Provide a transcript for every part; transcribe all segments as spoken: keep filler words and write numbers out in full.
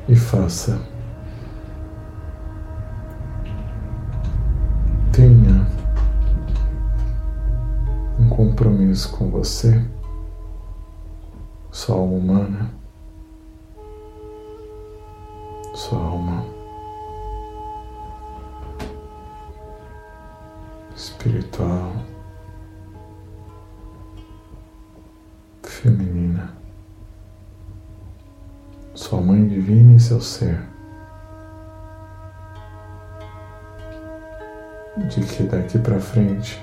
e faça. Tenha um compromisso com você, sua alma humana, sua alma espiritual, feminina, sua mãe divina e seu ser, de que daqui para frente,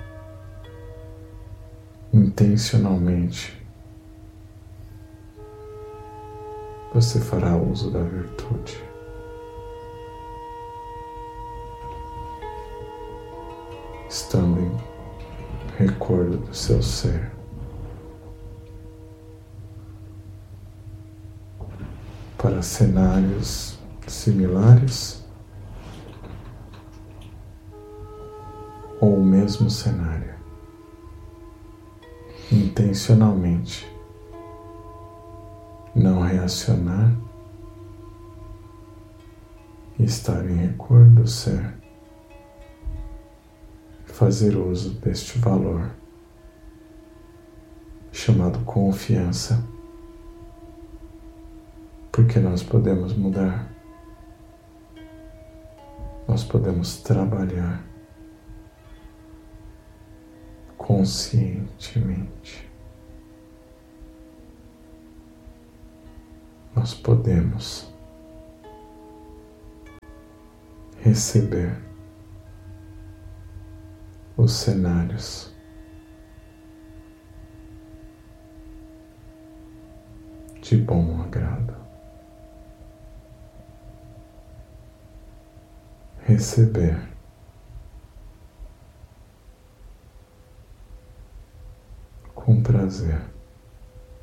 intencionalmente, você fará uso da virtude. Estando em recordo do seu ser. Para cenários similares ou o mesmo cenário. Intencionalmente não reacionar e estar em recordo do ser, fazer uso deste valor chamado confiança, porque nós podemos mudar, nós podemos trabalhar conscientemente. Nós podemos receber os cenários de bom agrado. Receber com prazer.